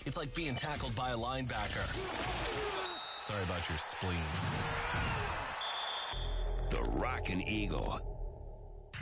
It's like being tackled by a linebacker. Sorry about your spleen. The Rockin' Eagle